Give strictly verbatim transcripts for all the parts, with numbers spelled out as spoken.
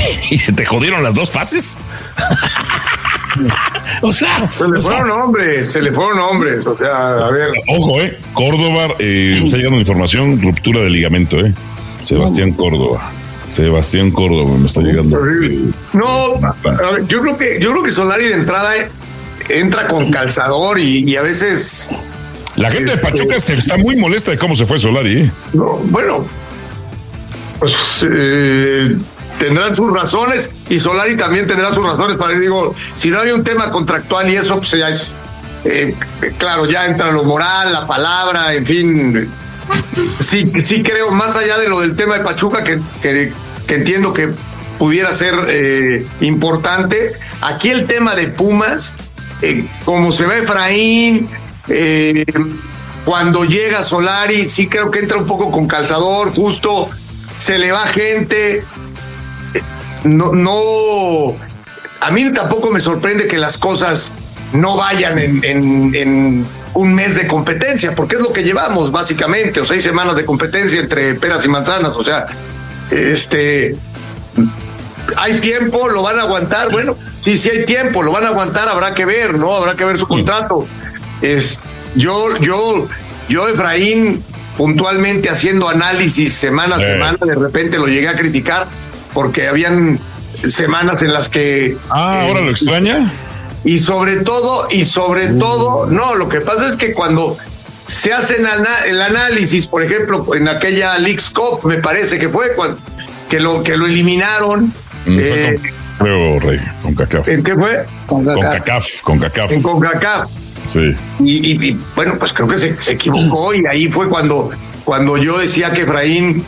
y se te jodieron las dos fases. O sea, se le fueron sea, hombres, se le fueron hombres. O sea, a ver. Ojo, eh, Córdoba, eh, está llegando la información, ruptura de ligamento, eh. Sebastián Córdoba. Sebastián Córdoba me está llegando. No, a ver, yo creo que, yo creo que Solari de entrada entra con calzador y, y a veces. La gente este, de Pachuca se está muy molesta de cómo se fue Solari, eh. No, bueno, pues eh, tendrán sus razones y Solari también tendrá sus razones para, digo, si no hay un tema contractual y eso, pues ya es, eh, claro, ya entra lo moral, la palabra, en fin, sí, sí creo, más allá de lo del tema de Pachuca, que, que, que entiendo que pudiera ser eh, importante, aquí el tema de Pumas, eh, como se ve Efraín, eh, cuando llega Solari, sí creo que entra un poco con calzador, justo, se le va gente, no, no, a mí tampoco me sorprende que las cosas no vayan en, en, en un mes de competencia, porque es lo que llevamos básicamente, o seis semanas de competencia entre peras y manzanas, o sea, este, hay tiempo, lo van a aguantar, bueno, sí, sí hay tiempo, lo van a aguantar, habrá que ver, ¿no? Habrá que ver su contrato. Es, yo, yo, yo, Efraín, puntualmente haciendo análisis semana a eh. semana, de repente lo llegué a criticar porque habían semanas en las que... Ah, eh, ¿ahora lo extraña? Y sobre todo, y sobre uh. todo, no, lo que pasa es que cuando se hace el análisis, por ejemplo, en aquella Leagues Cup, me parece que fue, cuando, que, lo, que lo eliminaron... Mm, eh, con, creo, Rey, con CACAF. ¿En qué fue? Con CACAF, con CACAF. En CONCACAF. Sí. Y, y, y bueno, pues creo que se, se equivocó y ahí fue cuando, cuando yo decía que Efraín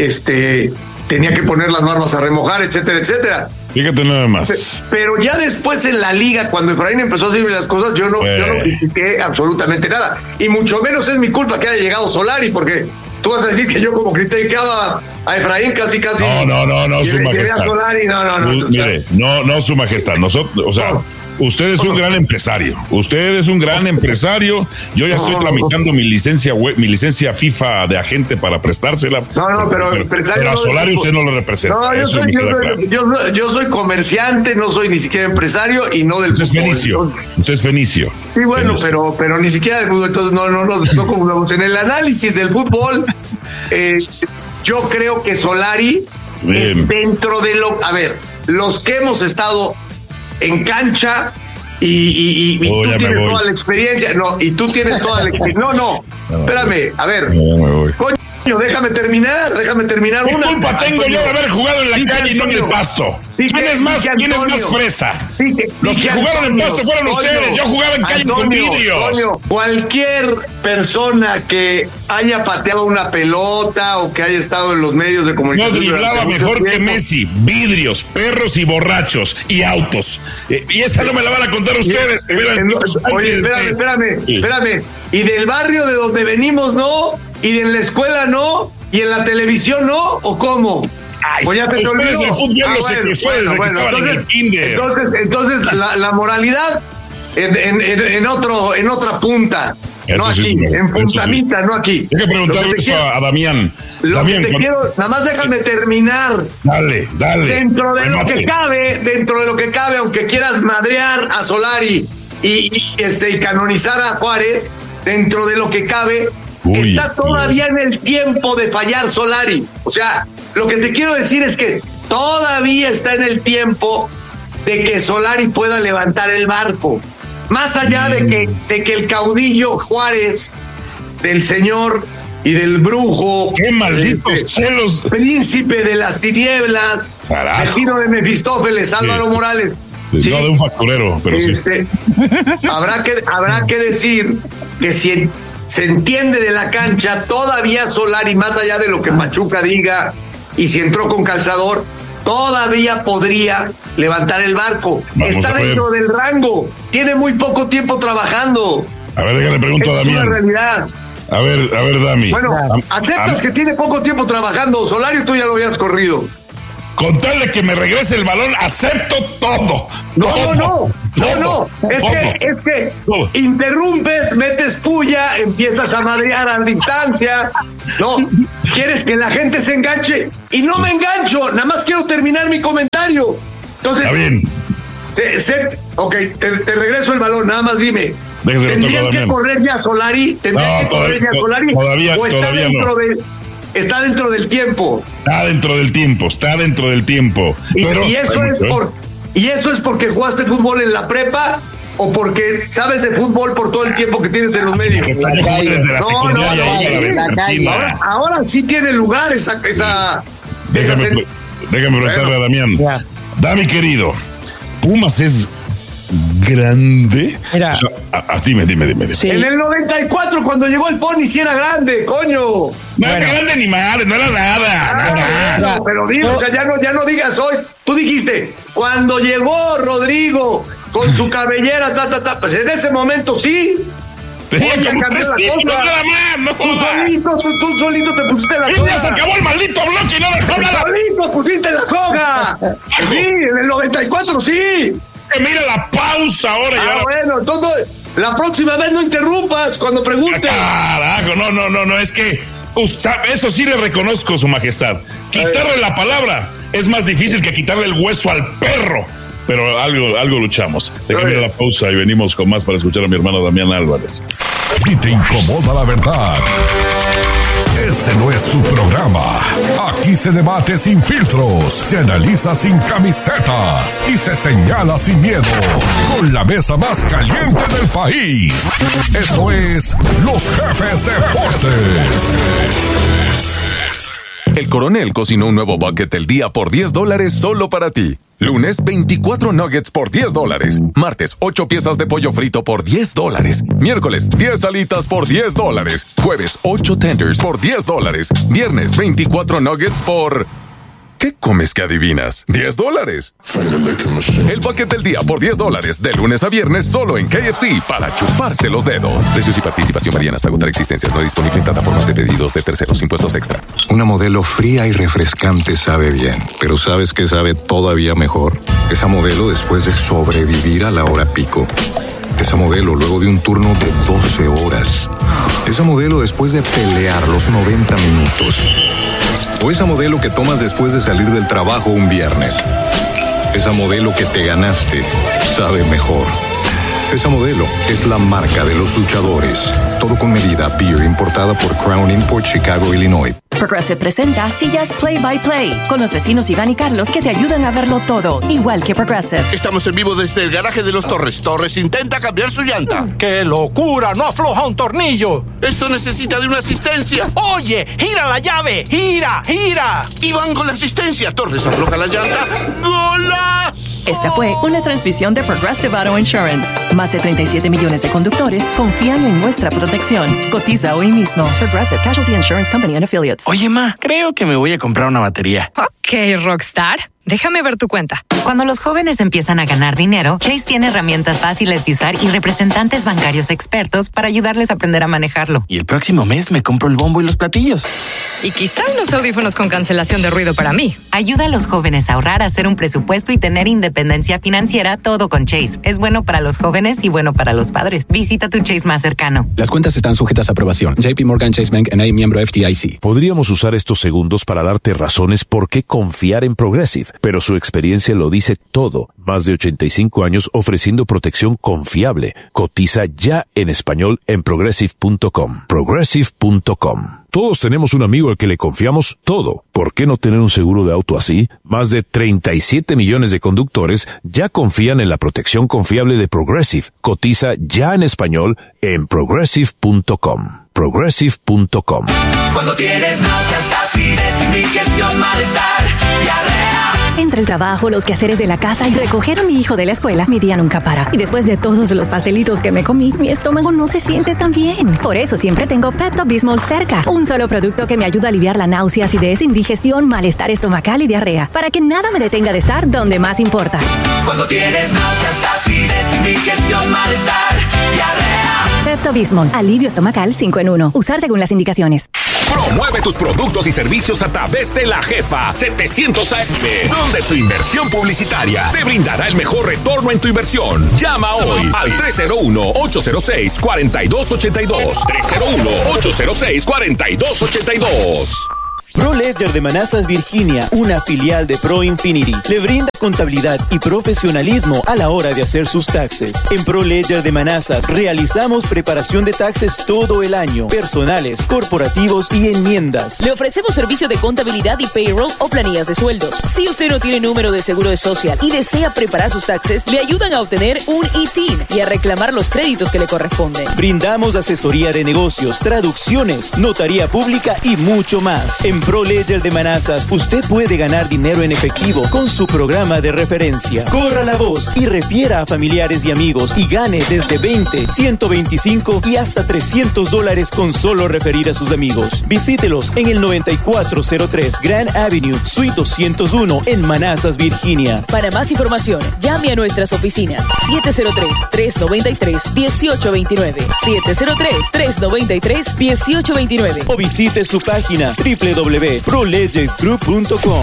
este, tenía que poner las manos a remojar, etcétera, etcétera. Fíjate nada más. Pero ya después en la liga, cuando Efraín empezó a hacer las cosas, yo no, eh. yo no critiqué absolutamente nada. Y mucho menos es mi culpa que haya llegado Solari, porque tú vas a decir que yo como criticaba a Efraín casi casi. No, no, no, no, su majestad. Solari, no, no, no. Mire, no, no, su majestad. Nosotros, o sea, no. Usted es un gran empresario. Usted es un gran empresario. Yo ya estoy tramitando mi licencia web, mi licencia FIFA de agente para prestársela. No, no, pero, pero, pero a Solari usted no lo representa. No, yo soy, yo, soy, yo, yo soy comerciante, no soy ni siquiera empresario y no del fútbol. Usted es fenicio. Usted es fenicio. Sí, bueno, fenicio. pero pero ni siquiera del fútbol. Entonces no, no, no, no como en el análisis del fútbol. Eh, yo creo que Solari Bien. es dentro de lo. A ver, los que hemos estado en cancha y, y, y, y oh, tú tienes toda la experiencia, no, y tú tienes toda la experiencia, no, no, espérame, a ver, no, coño, déjame terminar, déjame terminar ¿Qué una. ¿Qué culpa tengo yo de haber jugado en la sí, calle y no en el pasto? Sí, ¿Quién es más, ¿quién es más fresa? Sí, que, Los que, que jugaron Antonio, en pasto fueron Antonio, ustedes, yo jugaba en calle Antonio, con vidrios. Antonio, cualquier persona que haya pateado una pelota o que haya estado en los medios de comunicación. No driblaba mejor tiempo. que Messi, vidrios, perros y borrachos y autos. Eh, y esa no me la van a contar ustedes. Y, eh, no, oye, espérame, espérame, sí. espérame. Y del barrio de donde venimos, ¿no? Y de la escuela, ¿no? Y en la televisión, ¿no? ¿O cómo? Ay, pues ya te ustedes el fútbol ah, lo bueno, se bueno, bueno, que entonces, en el kinder. Entonces, entonces la, la moralidad en, en, en, en otro, en otra punta. Eso no aquí, sí, en puntamita, sí. no aquí. Hay que preguntarle eso quiero, a Damián. Lo Damián, que te con... quiero, nada más déjame sí. terminar. Dale, dale. Dentro de remate. lo que cabe, dentro de lo que cabe, aunque quieras madrear a Solari y, y, este, y canonizar a Juárez, dentro de lo que cabe, Uy, está todavía Dios. en el tiempo de fallar Solari. O sea, lo que te quiero decir es que todavía está en el tiempo de que Solari pueda levantar el barco. Más allá mm. de que, de que el caudillo Juárez, del señor y del brujo, ¡qué malditos este, celos! Príncipe de las tinieblas, Carajo. vecino de Mefistófeles, Álvaro sí. Morales. Sí, ¿sí? No de un facturero, pero este, sí. Habrá que, habrá que decir que si se entiende de la cancha, todavía Solari, más allá de lo que Pachuca diga, y si entró con calzador, todavía podría levantar el barco. Vamos Está dentro del rango. Tiene muy poco tiempo trabajando. A ver, déjale pregunto a Damián. Es una realidad. A ver, a ver, Dami. Bueno, a, aceptas a, que tiene poco tiempo trabajando. Solari, tú ya lo habías corrido. Con tal de que me regrese el balón, acepto todo. No, todo, no, no, todo, no, no. Es todo, que, es que todo. interrumpes, metes puya, empiezas a madrear a distancia. No, quieres que la gente se enganche y no me engancho. Nada más quiero terminar mi comentario. Mario. Entonces, está bien. Se, se, ok, te, te regreso el balón, nada más dime. Déjese ¿Tendrían que correr ya Solari? ¿Tendrían no, que correr ya Solari? Todavía, ¿O está todavía dentro no. de, está dentro del tiempo? Está dentro del tiempo, está dentro del tiempo. Y, Pero, y eso es por, y eso es porque jugaste fútbol en la prepa o porque sabes de fútbol por todo el tiempo que tienes en los medios. Desde la no, no, no, ahora, ahora sí tiene lugar esa, esa, déjame, esa déjame preguntarle bueno. a Damián. Ya. Dami, querido, Pumas es grande. Mira. O sea, a, a, dime, dime, dime. Sí. En el noventa y cuatro, cuando llegó el Pony, sí era grande, coño. No Bueno. era grande ni madre, no era nada. Ah, nada. bueno, pero digo, No. o sea, ya no, ya no digas hoy. Tú dijiste, cuando llegó Rodrigo con su cabellera, ta, ta, ta, pues en ese momento sí. Tenía Oye, como cambió tres la títulos cosa. nada más, no Tú jodas. solito, tú, tú solito te pusiste la Y soga. ya se acabó el maldito bloque y no dejó Tú nada. solito pusiste la soga. Sí, en el noventa y cuatro sí. Que mira la pausa ahora. y Ah, ahora- bueno, entonces la próxima vez no interrumpas cuando preguntes. Carajo, no, no, no, no, es que usted, eso sí le reconozco, su majestad. Quitarle la palabra es más difícil que quitarle el hueso al perro. Pero algo, algo luchamos. Déjame ir a la pausa y venimos con más para escuchar a mi hermano Damián Álvarez. Si te incomoda la verdad, este no es tu programa. Aquí se debate sin filtros, se analiza sin camisetas y se señala sin miedo. Con la mesa más caliente del país. Esto es Los Jefes Deportes. El Coronel cocinó un nuevo bucket del día por diez dólares solo para ti. Lunes, veinticuatro nuggets por diez dólares. Martes, ocho piezas de pollo frito por diez dólares. Miércoles, diez alitas por diez dólares. Jueves, ocho tenders por diez dólares. Viernes, veinticuatro nuggets por... ¿Qué comes que adivinas? diez dólares. El bucket del día por diez dólares. De lunes a viernes solo en K F C para chuparse los dedos. Precios y participación varían hasta agotar existencias. No disponible en plataformas de pedidos de terceros. Impuestos extra. Una modelo fría y refrescante sabe bien, pero ¿sabes qué sabe todavía mejor? Esa modelo después de sobrevivir a la hora pico. Esa modelo luego de un turno de doce horas. Esa modelo después de pelear los noventa minutos. O esa modelo que tomas después de salir del trabajo un viernes. Esa modelo que te ganaste sabe mejor. Esa modelo es la marca de los luchadores. Todo con medida. Beer importada por Crown Import, Chicago, Illinois. Progressive presenta sillas Play by Play con los vecinos Iván y Carlos que te ayudan a verlo todo, igual que Progressive. Estamos en vivo desde el garaje de los Torres. Torres intenta cambiar su llanta. ¡Qué locura! ¡No afloja un tornillo! Esto necesita de una asistencia. ¡Oye! ¡Gira la llave! ¡Gira! ¡Gira! Y van con la asistencia. Torres afloja la llanta. ¡Golazo! Esta fue una transmisión de Progressive Auto Insurance. Más de treinta y siete millones de conductores confían en nuestra protección. Cotiza hoy mismo. Progressive Casualty Insurance Company and Affiliates. Oye, ma, creo que me voy a comprar una batería. Ok, Rockstar. Déjame ver tu cuenta. Cuando los jóvenes empiezan a ganar dinero, Chase tiene herramientas fáciles de usar y representantes bancarios expertos para ayudarles a aprender a manejarlo. Y el próximo mes me compro el bombo y los platillos. Y quizá unos audífonos con cancelación de ruido para mí. Ayuda a los jóvenes a ahorrar, a hacer un presupuesto y tener independencia financiera, todo con Chase. Es bueno para los jóvenes y bueno para los padres. Visita tu Chase más cercano. Las cuentas están sujetas a aprobación. J P Morgan Chase Bank N A, miembro F D I C. Podríamos usar estos segundos para darte razones por qué confiar en Progressive, pero su experiencia lo dice todo. Más de ochenta y cinco años ofreciendo protección confiable. Cotiza ya en español en progressive punto com. progressive punto com. Todos tenemos un amigo al que le confiamos todo. ¿Por qué no tener un seguro de auto así? Más de treinta y siete millones de conductores ya confían en la protección confiable de Progressive. Cotiza ya en español en progressive punto com. progressive punto com. Cuando tienes náuseas, acidez, indigestión, malestar, diarrea. Entre el trabajo, los quehaceres de la casa y recoger a mi hijo de la escuela, mi día nunca para. Y después de todos los pastelitos que me comí, mi estómago no se siente tan bien. Por eso siempre tengo Pepto-Bismol cerca. Un solo producto que me ayuda a aliviar la náusea, acidez, indigestión, malestar estomacal y diarrea. Para que nada me detenga de estar donde más importa. Cuando tienes náuseas, acidez, indigestión, malestar, diarrea. Pepto-Bismol. Alivio estomacal cinco en uno. Usar según las indicaciones. Promueve tus productos y servicios a través de La Jefa setecientos A M, donde tu inversión publicitaria te brindará el mejor retorno en tu inversión. Llama hoy al tres cero uno, ocho cero seis, cuatro dos ocho dos. tres cero uno, ocho cero seis, cuatro dos ocho dos. ProLedger de Manassas, Virginia, una filial de ProInfinity, le brinda contabilidad y profesionalismo a la hora de hacer sus taxes. En ProLedger de Manassas realizamos preparación de taxes todo el año, personales, corporativos y enmiendas. Le ofrecemos servicio de contabilidad y payroll o planillas de sueldos. Si usted no tiene número de seguro de social y desea preparar sus taxes, le ayudan a obtener un I T I N y a reclamar los créditos que le corresponden. Brindamos asesoría de negocios, traducciones, notaría pública y mucho más. En ProLedger de Manassas, usted puede ganar dinero en efectivo con su programa de referencia. Corra la voz y refiera a familiares y amigos y gane desde veinte, ciento veinticinco y hasta trescientos dólares con solo referir a sus amigos. Visítelos en el noventa y cuatro cero tres Grand Avenue, Suite doscientos uno en Manassas, Virginia. Para más información, llame a nuestras oficinas siete cero tres, tres nueve tres, uno ocho dos nueve, siete cero tres, tres nueve tres, uno ocho dos nueve o visite su página doble u doble u doble u punto pro ledger group punto com.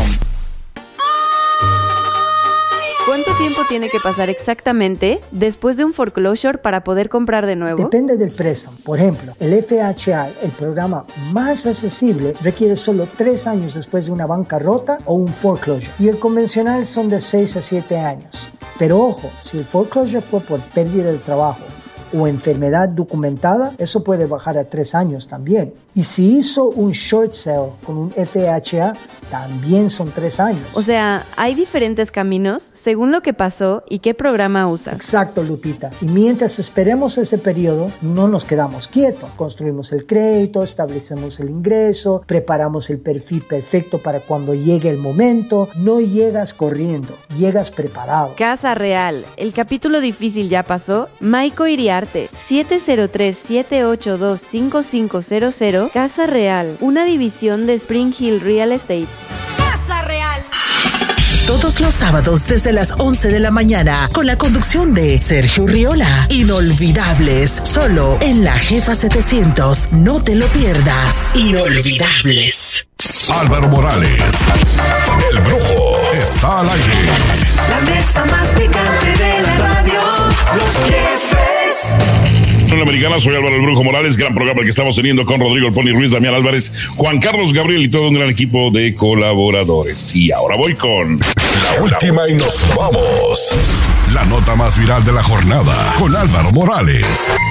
¿Cuánto tiempo tiene que pasar exactamente después de un foreclosure para poder comprar de nuevo? Depende del préstamo. Por ejemplo, el F H A, el programa más accesible, requiere solo tres años después de una bancarrota o un foreclosure. Y el convencional son de seis a siete años. Pero ojo, si el foreclosure fue por pérdida de trabajo o enfermedad documentada, eso puede bajar a tres años también. Y si hizo un short sale con un F H A, también son tres años. O sea, hay diferentes caminos según lo que pasó y qué programa usa. Exacto, Lupita. Y mientras esperemos ese periodo, no nos quedamos quietos. Construimos el crédito, establecemos el ingreso, preparamos el perfil perfecto para cuando llegue el momento. No llegas corriendo, llegas preparado. Casa Real. El capítulo difícil ya pasó. Maiko Iriarte, siete cero tres, siete ocho dos, cinco cinco cero cero. Casa Real, una división de Spring Hill Real Estate. Casa Real. Todos los sábados desde las once de la mañana con la conducción de Sergio Riola. Inolvidables, solo en La Jefa setecientos. No te lo pierdas. Inolvidables. Álvaro Morales, el Brujo, está al aire. La mesa más picante de la radio, Los Jefes. Hola americana, soy Álvaro el Brujo Morales, gran programa que estamos teniendo con Rodrigo el Pony Ruiz, Damián Álvarez, Juan Carlos Gabriel y todo un gran equipo de colaboradores. Y ahora voy con la última y nos vamos. La nota más viral de la jornada con Álvaro Morales.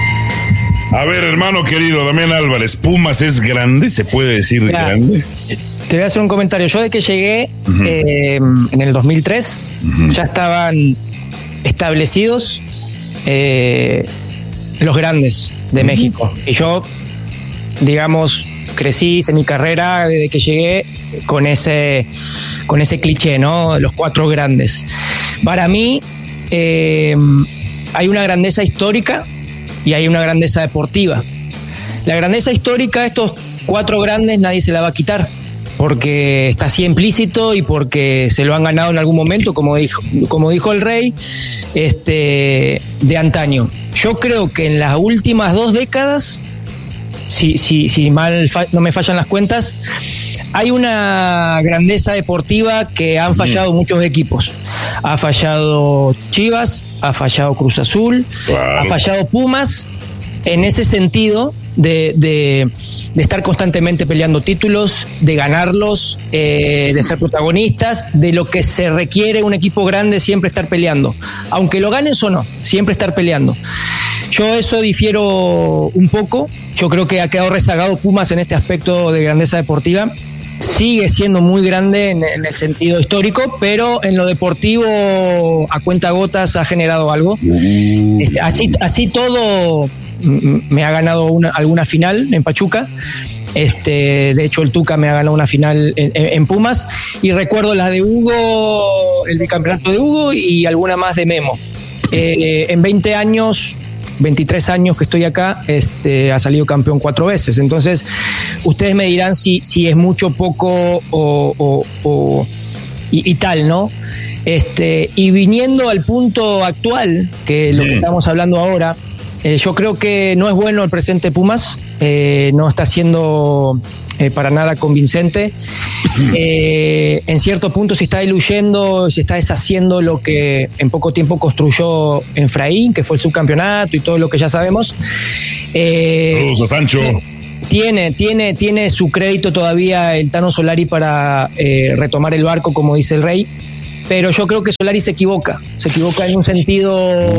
A ver, hermano querido Damián Álvarez, ¿Pumas es grande? ¿Se puede decir Mira, grande? Te voy a hacer un comentario. Yo de que llegué uh-huh. eh, en el dos mil tres, uh-huh. ya estaban establecidos eh, los grandes de uh-huh. México. Y yo, digamos, crecí, hice mi carrera desde que llegué con ese, con ese cliché, ¿no? Los cuatro grandes. Para mí, eh, hay una grandeza histórica y hay una grandeza deportiva. La grandeza histórica, estos cuatro grandes, nadie se la va a quitar, porque está así implícito y porque se lo han ganado en algún momento, como dijo, como dijo el rey, este, de antaño. Yo creo que en las últimas dos décadas, si, si, si mal fa- no me fallan las cuentas, hay una grandeza deportiva que han fallado mm. muchos equipos. Ha fallado Chivas, ha fallado Cruz Azul, claro. ha fallado Pumas, en ese sentido de, de, de estar constantemente peleando títulos, de ganarlos, eh, de ser protagonistas, de lo que se requiere un equipo grande, siempre estar peleando. Aunque lo ganes o no, siempre estar peleando. Yo eso difiero un poco. Yo creo que ha quedado rezagado Pumas en este aspecto de grandeza deportiva. Sigue siendo muy grande en, en el sentido histórico, pero en lo deportivo a cuentagotas ha generado algo. Este, así, así todo me ha ganado una, alguna final en Pachuca. Este, de hecho el Tuca me ha ganado una final en, en Pumas, y recuerdo la de Hugo, el bicampeonato de Hugo, y alguna más de Memo. Eh, en veinte años, veintitrés años que estoy acá, este, ha salido campeón cuatro veces. Entonces ustedes me dirán si, si es mucho, poco o, o, o y, y tal, ¿no? Este, y viniendo al punto actual, que lo que estamos hablando ahora, eh, yo creo que no es bueno el presente Pumas, eh, no está siendo eh, para nada convincente. Eh, en cierto punto se está diluyendo, se está deshaciendo lo que en poco tiempo construyó Efraín, que fue el subcampeonato y todo lo que ya sabemos. Eh, Saludos a Sancho. Eh, tiene, tiene, tiene su crédito todavía el Tano Solari para eh, retomar el barco, como dice el Rey. Pero yo creo que Solari se equivoca, se equivoca en un sentido...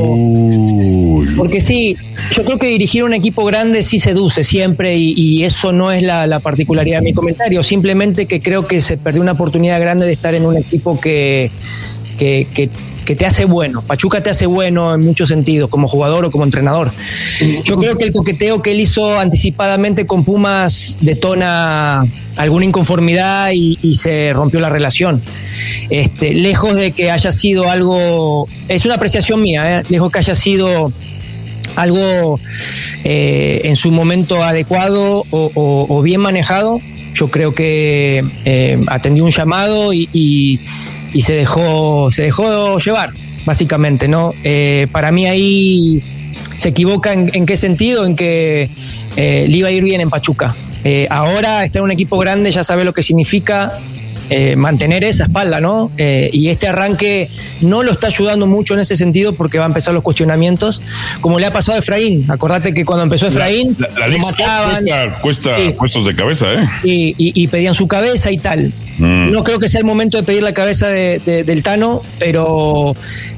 Uy. Porque sí, yo creo que dirigir un equipo grande sí seduce siempre y, y eso no es la, la particularidad de mi comentario, simplemente que creo que se perdió una oportunidad grande de estar en un equipo que, que, que, que te hace bueno. Pachuca te hace bueno en muchos sentidos, como jugador o como entrenador. Yo creo que el coqueteo que él hizo anticipadamente con Pumas detona alguna inconformidad y, y se rompió la relación. Este, lejos de que haya sido algo, es una apreciación mía, ¿eh? Lejos que haya sido algo eh, en su momento adecuado o, o, o bien manejado, yo creo que eh, atendió un llamado y, y, y se dejó, se dejó llevar, básicamente, ¿no? Eh, para mí ahí se equivoca en, en qué sentido, en que eh, le iba a ir bien en Pachuca. Eh, ahora está en un equipo grande, ya sabe lo que significa eh, mantener esa espalda, ¿no? Eh, y este arranque no lo está ayudando mucho en ese sentido porque va a empezar los cuestionamientos, como le ha pasado a Efraín. Acordate que cuando empezó Efraín, la, la, la lo mataban, cuesta, cuesta sí. puestos de cabeza, ¿eh? Sí, y, y pedían su cabeza y tal. Mm. No creo que sea el momento de pedir la cabeza de, de, del Tano, pero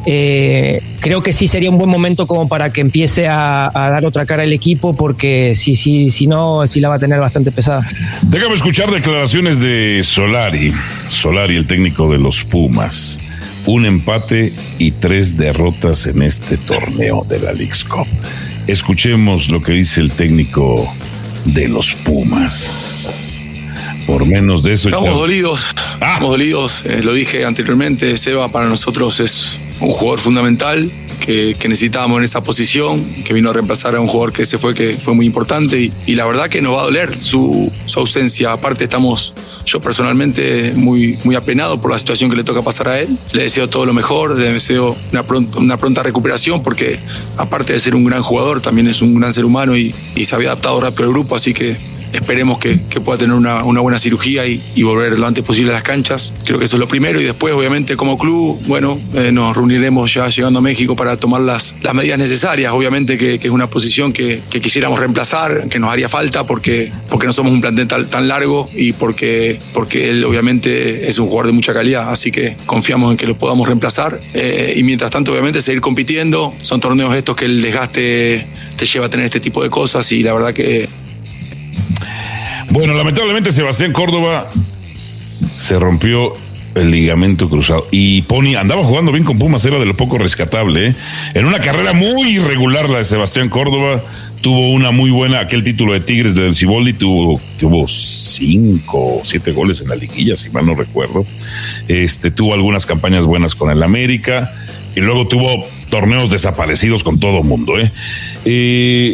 eh, creo que sí sería un buen momento como para que empiece a, a dar otra cara al equipo, porque si, si, si no, sí la va a tener bastante pesada. Déjame escuchar declaraciones de Solari. Solari, el técnico de los Pumas. Un empate y tres derrotas en este torneo de la Leagues Cup. Escuchemos lo que dice el técnico de los Pumas. Por menos de eso... Estamos ya... dolidos, ah. estamos dolidos, eh, lo dije anteriormente, Seba para nosotros es un jugador fundamental que, que necesitábamos en esa posición, que vino a reemplazar a un jugador que se fue, que fue muy importante y, y la verdad que nos va a doler su, su ausencia. Aparte estamos, yo personalmente, muy, muy apenado por la situación que le toca pasar a él. Le deseo todo lo mejor, le deseo una pronta, una pronta recuperación porque aparte de ser un gran jugador, también es un gran ser humano y, y se había adaptado rápido al grupo, así que esperemos que, que pueda tener una, una buena cirugía y, y volver lo antes posible a las canchas. Creo que eso es lo primero y después, obviamente, como club, bueno, eh, nos reuniremos ya llegando a México para tomar las, las medidas necesarias. Obviamente que, que es una posición que, que quisiéramos reemplazar, que nos haría falta porque, porque no somos un plantel tan, tan largo y porque, porque él, obviamente, es un jugador de mucha calidad. Así que confiamos en que lo podamos reemplazar eh, y mientras tanto, obviamente, seguir compitiendo. Son torneos estos que el desgaste te lleva a tener este tipo de cosas y la verdad que bueno, lamentablemente Sebastián Córdoba se rompió el ligamento cruzado y Pony andaba jugando bien con Pumas, era de lo poco rescatable, ¿eh? En una carrera muy irregular la de Sebastián Córdoba, tuvo una muy buena, aquel título de Tigres del Ciboldi, tuvo, tuvo cinco o siete goles en la liguilla, si mal no recuerdo. Este, tuvo algunas campañas buenas con el América y luego tuvo torneos desaparecidos con todo mundo, ¿eh? Eh...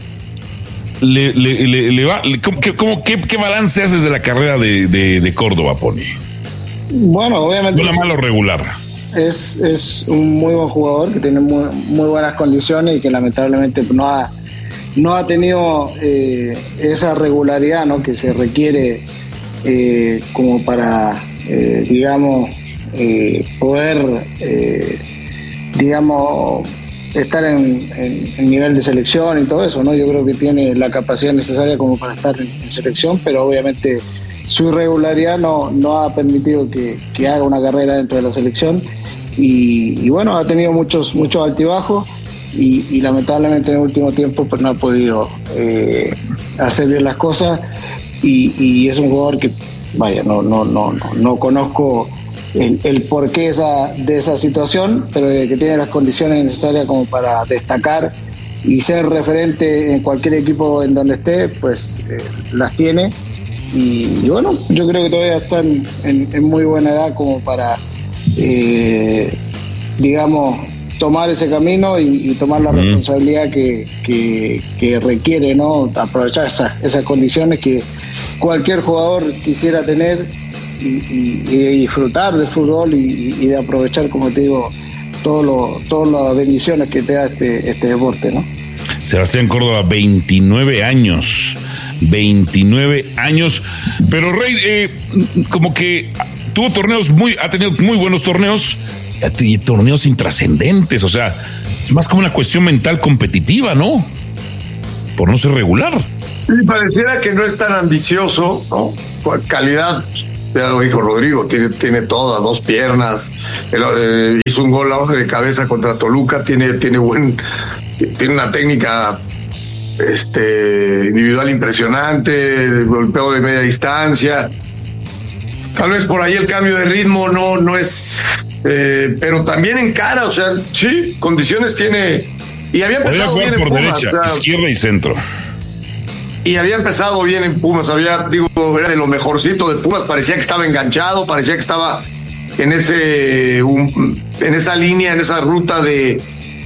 Le, le, le, le va, le, ¿cómo, cómo, qué, ¿Qué balance haces de la carrera de, de, de Córdoba, Pony? Bueno, obviamente. ¿Buena, malo, regular? Es, es un muy buen jugador que tiene muy, muy buenas condiciones y que lamentablemente no ha, no ha tenido eh, esa regularidad, ¿no?, que se requiere eh, como para, eh, digamos, eh, poder, eh, digamos, estar en, en, en nivel de selección y todo eso, ¿no? Yo creo que tiene la capacidad necesaria como para estar en, en selección, pero obviamente su irregularidad no, no ha permitido que, que haga una carrera dentro de la selección y, y bueno, ha tenido muchos, muchos altibajos y, y lamentablemente en el último tiempo pues no ha podido eh, hacer bien las cosas y, y es un jugador que, vaya, no, no, no, no, no conozco El, el porqué esa, de esa situación, pero de que tiene las condiciones necesarias como para destacar y ser referente en cualquier equipo en donde esté, pues eh, las tiene y, y bueno, yo creo que todavía está en, en, en muy buena edad como para eh, digamos tomar ese camino y, y tomar la mm. responsabilidad que, que, que requiere, ¿no?, aprovechar esas, esas condiciones que cualquier jugador quisiera tener Y, y, y de disfrutar del fútbol y, y de aprovechar, como te digo, todo lo, todas las bendiciones que te da este, este deporte, ¿no? Sebastián Córdoba, veintinueve años, veintinueve años, pero Rey, eh, como que tuvo torneos muy, ha tenido muy buenos torneos y torneos intrascendentes, o sea, es más como una cuestión mental competitiva, ¿no? Por no ser regular. Y pareciera que no es tan ambicioso, ¿no? Con calidad, ya lo dijo Rodrigo, tiene, tiene todas, dos piernas, el, eh, hizo un gol de cabeza contra Toluca, tiene, tiene buen, tiene una técnica este, individual impresionante, el golpeo de media distancia. Tal vez por ahí el cambio de ritmo no, no es, eh, pero también encara, o sea, sí, condiciones tiene. Y había empezado bien en por Pumas, derecha, o sea, izquierda y centro. Y había empezado bien en Pumas, había, digo, era de lo mejorcito de Pumas, parecía que estaba enganchado, parecía que estaba en ese, un, en esa línea, en esa ruta de,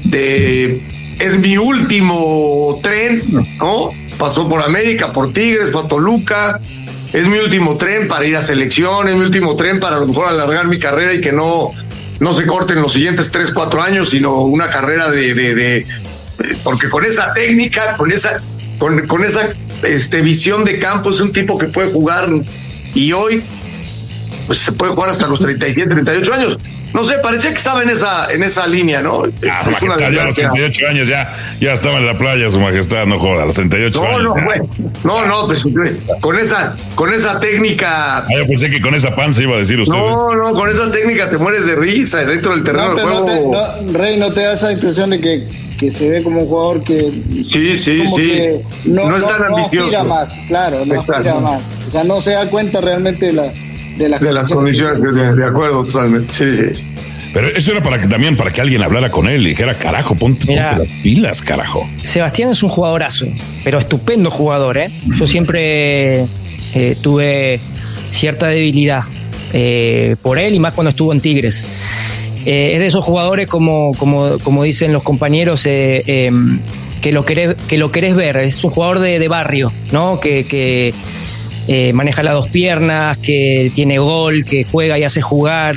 de es mi último tren, ¿no? Pasó por América, por Tigres, fue a Toluca. Es mi último tren para ir a selección, es mi último tren para a lo mejor alargar mi carrera y que no, no se corten los siguientes tres, cuatro años, sino una carrera de, de, de porque con esa técnica, con esa, con, con esa este, visión de campo, es un tipo que puede jugar, y hoy pues se puede jugar hasta los treinta y siete, treinta y ocho años. No sé, parecía que estaba en esa, en esa línea, ¿no? Ah, su majestad, ya a los treinta y ocho años ya, ya estaba en la playa, su majestad, no joda, a los treinta y ocho no, años. No, ya. Bueno, no, no, pues, con esa, con esa técnica. Ah, yo pensé que con esa panza iba a decir usted. No, no, con esa técnica te mueres de risa dentro del terreno no, de juego. No te, no, Rey, ¿no te da esa impresión de que, que se ve como un jugador que. Sí, sí, como sí. Que no, no es tan no, ambicioso. No aspira más, claro, no Exacto. aspira más. O sea, no se da cuenta realmente de, la, de las de las condiciones. De, de acuerdo, totalmente. Sí, sí. Pero eso era para que también para que alguien hablara con él y dijera, carajo, ponte, Mirá, ponte las pilas, carajo. Sebastián es un jugadorazo, pero estupendo jugador, ¿eh? Yo siempre eh, tuve cierta debilidad eh, por él y más cuando estuvo en Tigres. Eh, es de esos jugadores, como, como, como dicen los compañeros, eh, eh, que, lo querés, que lo querés ver. Es un jugador de, de barrio, ¿no? Que, que eh, maneja las dos piernas, que tiene gol, que juega y hace jugar.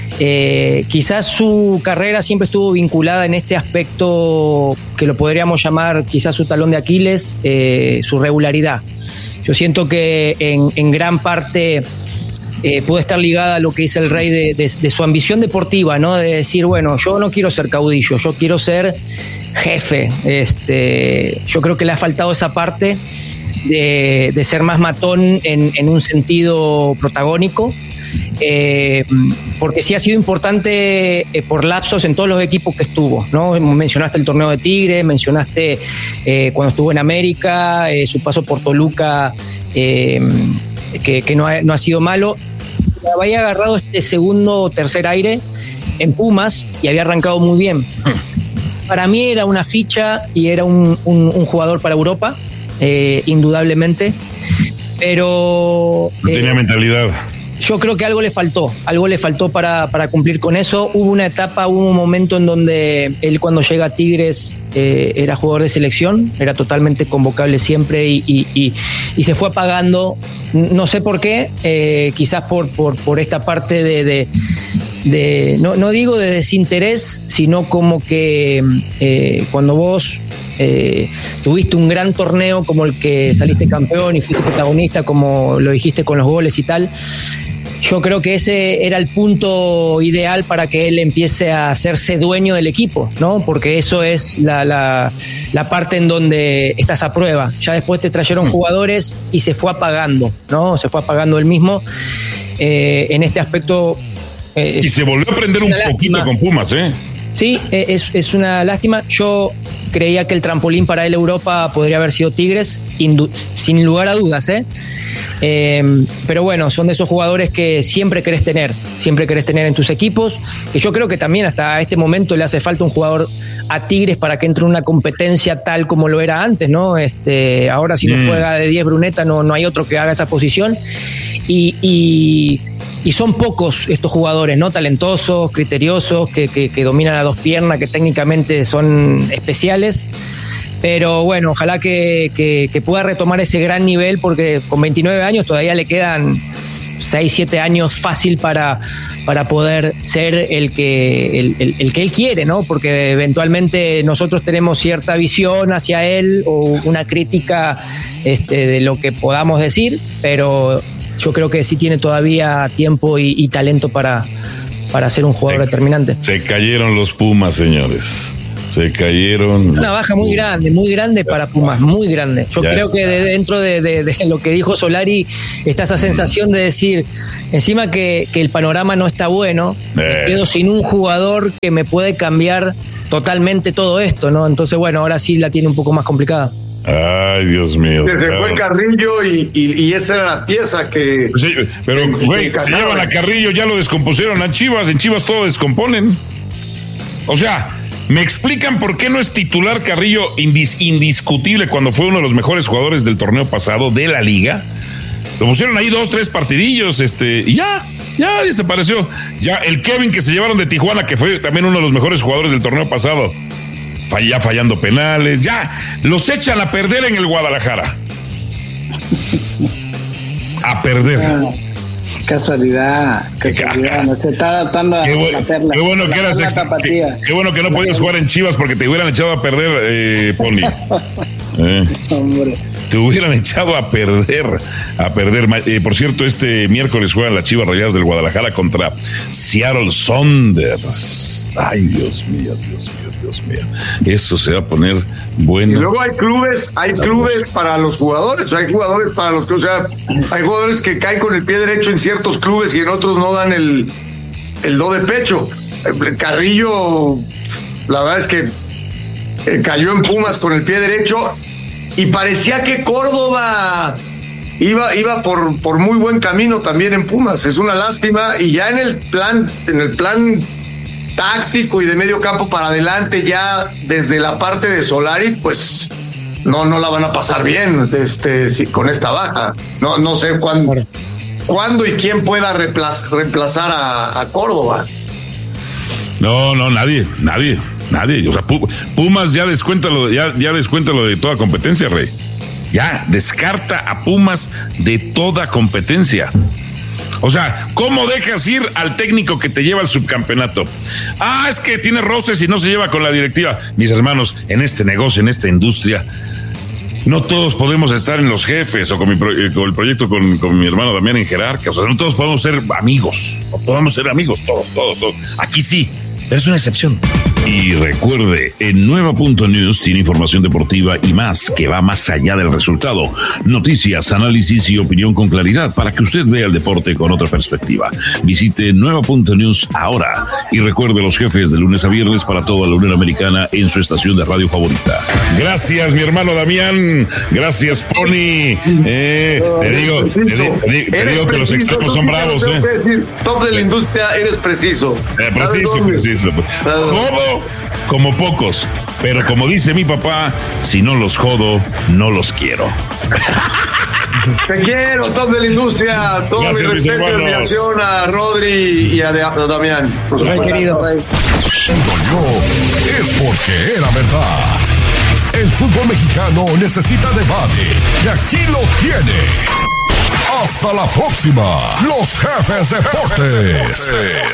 Eh, quizás su carrera siempre estuvo vinculada en este aspecto que lo podríamos llamar quizás su talón de Aquiles, eh, su regularidad. Yo siento que en, en gran parte eh, puede estar ligada a lo que dice el Rey de, de, de su ambición deportiva, ¿no? De decir, bueno, yo no quiero ser caudillo, yo quiero ser jefe. Este, yo creo que le ha faltado esa parte de, de ser más matón en, en un sentido protagónico. Eh, porque sí ha sido importante eh, por lapsos en todos los equipos que estuvo, ¿no? Mencionaste el torneo de Tigre, mencionaste eh, cuando estuvo en América, eh, su paso por Toluca, eh, que, que no, ha, no ha sido malo. Había agarrado este segundo o tercer aire en Pumas y había arrancado muy bien. Para mí era una ficha y era un, un, un jugador para Europa, eh, indudablemente, pero... No tenía eh, mentalidad. Yo creo que algo le faltó, algo le faltó para, para cumplir con eso. Hubo una etapa, hubo un momento en donde él cuando llega a Tigres eh, era jugador de selección, era totalmente convocable siempre y, y, y, y se fue apagando. No sé por qué, eh, quizás por, por, por esta parte de, de, de no, no digo de desinterés, sino como que eh, cuando vos... Eh, tuviste un gran torneo como el que saliste campeón y fuiste protagonista, como lo dijiste con los goles y tal. Yo creo que ese era el punto ideal para que él empiece a hacerse dueño del equipo, ¿no? Porque eso es la, la, la parte en donde estás a prueba. Ya después te trajeron jugadores y se fue apagando, ¿no? Se fue apagando él mismo. Eh, en este aspecto... Eh, y se volvió a aprender un poquito con Pumas, ¿eh? Sí, es, es una lástima. Yo creía que el trampolín para él Europa podría haber sido Tigres, indu- sin lugar a dudas, ¿eh? Eh, pero bueno, son de esos jugadores que siempre querés tener, siempre querés tener en tus equipos, que yo creo que también hasta este momento le hace falta un jugador a Tigres para que entre en una competencia tal como lo era antes, ¿no? Este, ahora si mm. no juega de diez Bruneta, no, no hay otro que haga esa posición. Y... y Y son pocos estos jugadores, ¿no? Talentosos, criteriosos, que, que, que dominan a dos piernas, que técnicamente son especiales. Pero bueno, ojalá que, que, que pueda retomar ese gran nivel, porque con veintinueve años todavía le quedan seis, siete años fácil para, para poder ser el que, el, el, el que él quiere, ¿no? Porque eventualmente nosotros tenemos cierta visión hacia él o una crítica este, de lo que podamos decir, pero... yo creo que sí tiene todavía tiempo y, y talento para, para ser un jugador se, determinante. Se cayeron los Pumas, señores. Se cayeron. Una baja muy grande, muy grande para Pumas, muy grande. Yo ya creo está. que de dentro de, de, de lo que dijo Solari está esa sensación de decir, encima que, que el panorama no está bueno, eh. me quedo sin un jugador que me puede cambiar totalmente todo esto, ¿no? Entonces, bueno, ahora sí la tiene un poco más complicada. Ay, Dios mío. Se claro. fue Carrillo y, y, y esa era la pieza que... Sí, pero, güey, se llevan a Carrillo, ya lo descompusieron a Chivas, en Chivas todo descomponen. O sea... ¿Me explican por qué no es titular Carrillo indis- indiscutible cuando fue uno de los mejores jugadores del torneo pasado de la liga? Lo pusieron ahí dos, tres partidillos, este, y ya, ya desapareció. Ya el Kevin que se llevaron de Tijuana, que fue también uno de los mejores jugadores del torneo pasado, ya fallando penales, ya los echan a perder en el Guadalajara. A perder. Casualidad, casualidad, no se está adaptando a bueno, la perla. Qué bueno, que, eras ex, qué, qué bueno que no podías jugar en Chivas porque te hubieran echado a perder, eh, Pony. eh. Te hubieran echado a perder, a perder. Eh, por cierto, este miércoles juegan las Chivas Rayadas del Guadalajara contra Seattle Sounders. Ay, Dios mío, Dios mío, Dios mío. Eso se va a poner bueno. Y luego hay clubes, hay clubes para los jugadores, hay jugadores para los que, o sea, hay jugadores que caen con el pie derecho en ciertos clubes y en otros no dan el, el do de pecho. Carrillo, la verdad es que cayó en Pumas con el pie derecho. Y parecía que Córdoba iba, iba por, por muy buen camino también en Pumas. Es una lástima. Y ya en el plan, en el plan táctico y de medio campo para adelante, ya desde la parte de Solari, pues no, no la van a pasar bien este, sí, con esta baja. No, no sé cuándo, cuándo y quién pueda reemplazar, reemplazar a, a Córdoba. No, no, nadie, nadie. Nadie, o sea, Pumas ya descuenta lo, ya, ya descuenta lo de toda competencia, Rey. Ya, descarta a Pumas de toda competencia. O sea, ¿cómo dejas ir al técnico que te lleva al subcampeonato? Ah, es que tiene roces y no se lleva con la directiva. Mis hermanos, en este negocio, en esta industria, no todos podemos estar en los jefes o con, mi pro, con el proyecto con, con mi hermano Damián en Jerarca. O sea, no todos podemos ser amigos. No podemos ser amigos, todos, todos, todos. Aquí sí, pero es una excepción. Y recuerde, en Nueva punto News tiene información deportiva y más que va más allá del resultado. Noticias, análisis y opinión con claridad para que usted vea el deporte con otra perspectiva. Visite Nueva punto News ahora y recuerde los jefes de lunes a viernes para toda la Unión Americana en su estación de radio favorita. Gracias, mi hermano Damián. Gracias, Pony. Eh, te digo, te digo, te digo, te digo que los extremos son bravos. Eh. Decir, top de la industria, eres preciso. Eh, preciso, preciso. Jodo como pocos, pero como dice mi papá, si no los jodo, no los quiero. Te quiero, top de la industria. Todo mi respeto y admiración a Rodri y a Damián. Muy querido. Es porque era verdad. El fútbol mexicano necesita debate y aquí lo tiene. Hasta la próxima, los Jefes Deportes.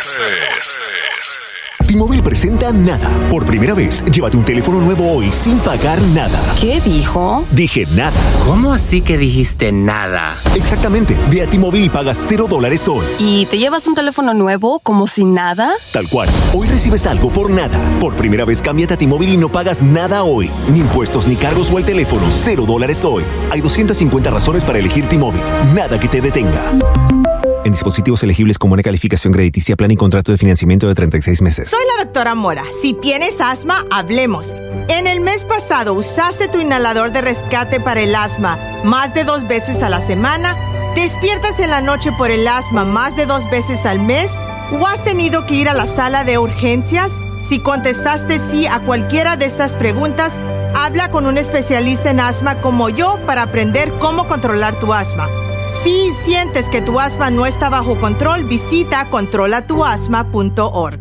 T-Mobile presenta Nada. Por primera vez, llévate un teléfono nuevo hoy sin pagar nada. ¿Qué dijo? Dije nada. ¿Cómo así que dijiste nada? Exactamente. Ve a T-Mobile y pagas cero dólares hoy. ¿Y te llevas un teléfono nuevo como si nada? Tal cual. Hoy recibes algo por nada. Por primera vez, cámbiate a T-Mobile y no pagas nada hoy. Ni impuestos, ni cargos o el teléfono. Cero dólares hoy. Hay doscientas cincuenta razones para elegir T-Mobile. Nada que te detenga. En dispositivos elegibles con buena calificación crediticia, plan y contrato de financiamiento de treinta y seis meses. Soy la doctora Mora. Si tienes asma, hablemos. En el mes pasado, ¿usaste tu inhalador de rescate para el asma más de dos veces a la semana? ¿Despiertas en la noche por el asma más de dos veces al mes? ¿O has tenido que ir a la sala de urgencias? Si contestaste sí a cualquiera de estas preguntas, habla con un especialista en asma como yo para aprender cómo controlar tu asma. Si sientes que tu asma no está bajo control, visita controla tu asma punto org.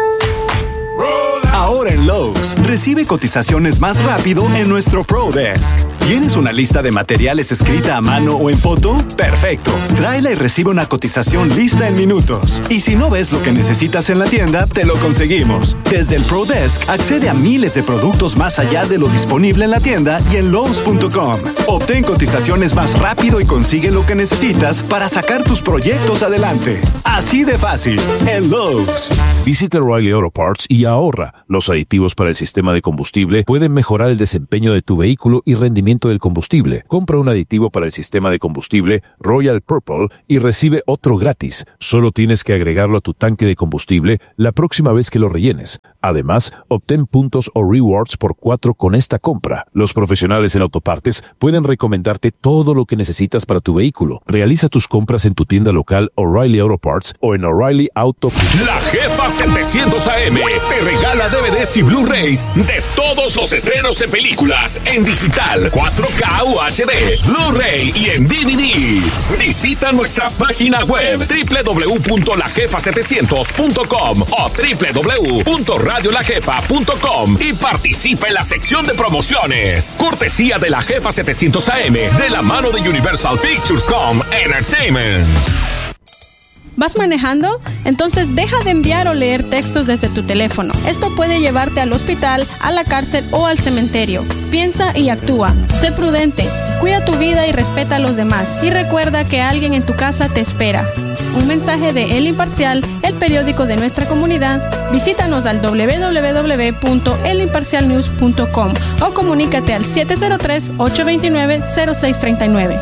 Ahora en Lowe's, recibe cotizaciones más rápido en nuestro Pro Desk. ¿Tienes una lista de materiales escrita a mano o en foto? Perfecto. Tráela y recibe una cotización lista en minutos. Y si no ves lo que necesitas en la tienda, te lo conseguimos. Desde el Pro Desk, accede a miles de productos más allá de lo disponible en la tienda y en Lowe's punto com. Obtén cotizaciones más rápido y consigue lo que necesitas para sacar tus proyectos adelante. Así de fácil, en Lowe's. Visita O'Reilly Auto Parts y ahorra. Los Los aditivos para el sistema de combustible pueden mejorar el desempeño de tu vehículo y rendimiento del combustible. Compra un aditivo para el sistema de combustible Royal Purple y recibe otro gratis. Solo tienes que agregarlo a tu tanque de combustible la próxima vez que lo rellenes. Además, obtén puntos o rewards por cuatro con esta compra. Los profesionales en autopartes pueden recomendarte todo lo que necesitas para tu vehículo. Realiza tus compras en tu tienda local O'Reilly Auto Parts o en O'Reilly Auto. La Jefa setecientos A M te regala D V Ds y Blu-rays de todos los estrenos en películas, en digital, cuatro K U H D, Blu-ray y en D V Ds. Visita nuestra página web doble u doble u doble u punto la jefa setecientos punto com o doble u doble u doble u punto radio la jefa punto com y participa en la sección de promociones. Cortesía de La Jefa setecientos A M de la mano de Universal Pictures Com Entertainment. ¿Vas manejando? Entonces deja de enviar o leer textos desde tu teléfono. Esto puede llevarte al hospital, a la cárcel o al cementerio. Piensa y actúa. Sé prudente. Cuida tu vida y respeta a los demás. Y recuerda que alguien en tu casa te espera. Un mensaje de El Imparcial, el periódico de nuestra comunidad. Visítanos al doble u doble u doble u punto el imparcial news punto com o comunícate al siete cero tres, ocho dos nueve, cero seis tres nueve.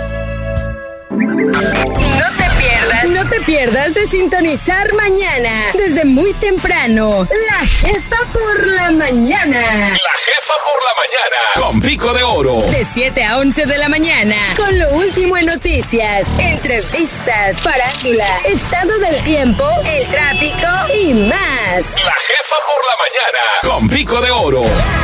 No te pierdas, no te pierdas de sintonizar mañana, desde muy temprano, La Jefa por la Mañana. La Jefa por la Mañana. Con Pico de Oro. De siete a once de la mañana, con lo último en noticias, entrevistas, farándula, estado del tiempo, el tráfico y más. La Jefa por la Mañana. Con Pico de Oro.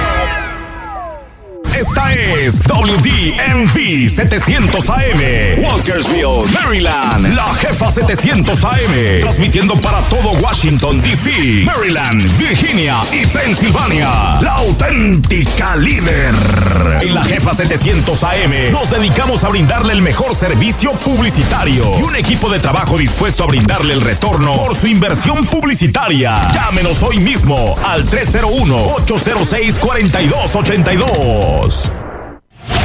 Esta es W D M V setecientos A M, Walkersville, Maryland. La Jefa setecientos A M, transmitiendo para todo Washington, D C, Maryland, Virginia y Pensilvania. La auténtica líder. En La Jefa setecientos A M nos dedicamos a brindarle el mejor servicio publicitario y un equipo de trabajo dispuesto a brindarle el retorno por su inversión publicitaria. Llámenos hoy mismo al tres cero uno, ocho cero seis, cuatro dos ocho dos.